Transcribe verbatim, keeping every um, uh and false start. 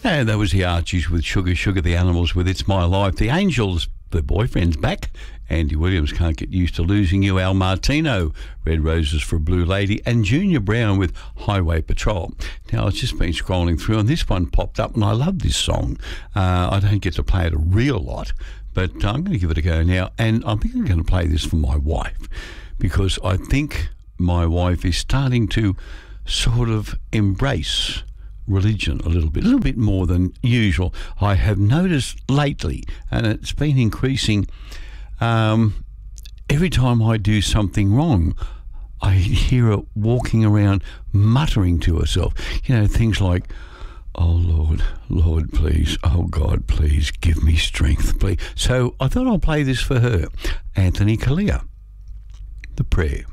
And that was the Archies with Sugar Sugar, the Animals with It's My Life. The Angels, the boyfriend's back. Andy Williams, Can't Get Used to Losing You. Al Martino, Red Roses for a Blue Lady. And Junior Brown with Highway Patrol. Now, I've just been scrolling through and this one popped up and I love this song. Uh, I don't get to play it a real lot, but I'm going to give it a go now. And I think I'm going to play this for my wife because I think my wife is starting to sort of embrace religion a little bit, a little bit more than usual. I have noticed lately, and it's been increasing, um, every time I do something wrong, I hear her walking around muttering to herself, you know, things like, oh, Lord, Lord, please, oh, God, please, give me strength, please. So I thought I'll play this for her. Anthony Kalia, The Prayer.